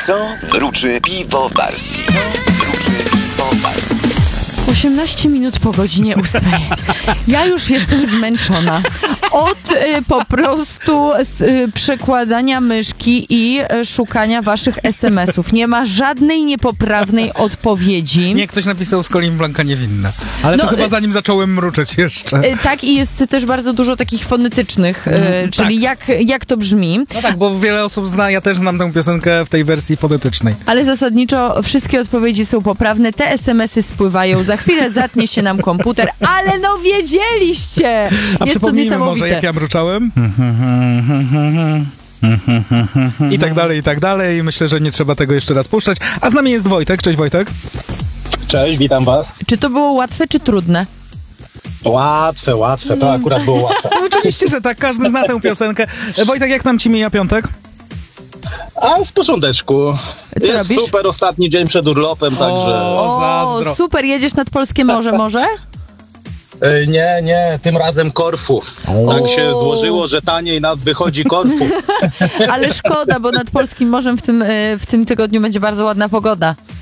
Co mruczy piwowarski? Co mruczy piwowarski? 18 minut po godzinie 8. Ja już jestem zmęczona. Od po prostu przekładania myszki i szukania waszych SMS-ów. Nie ma żadnej niepoprawnej odpowiedzi. Nie, ktoś napisał z Colin Blanka niewinna. Ale to chyba zanim zacząłem mruczeć jeszcze. Tak, i jest też bardzo dużo takich fonetycznych, czyli jak to brzmi. No tak, bo wiele osób zna, ja też znam tę piosenkę w tej wersji fonetycznej. Ale zasadniczo wszystkie odpowiedzi są poprawne, te SMS-y spływają, za chwilę zatnie się nam komputer, ale no wiedzieliście! A jest to niesamowite. Może jak ja mruczałem? I tak dalej. Myślę, że nie trzeba tego jeszcze raz puszczać. A z nami jest Wojtek. Cześć Wojtek. Cześć, witam was. Czy to było łatwe, czy trudne? Łatwe, to akurat było łatwe. No, oczywiście, że tak, każdy zna tę piosenkę. Wojtek, jak tam ci mija piątek? A w porządeczku. Co Jest robisz? super ostatni dzień przed urlopem, także... O, zazdro. Super, jedziesz nad polskie morze może? Nie, tym razem Korfu. Tak się złożyło, że taniej nas wychodzi Korfu. Ale szkoda, bo nad polskim morzem w tym tygodniu będzie bardzo ładna pogoda.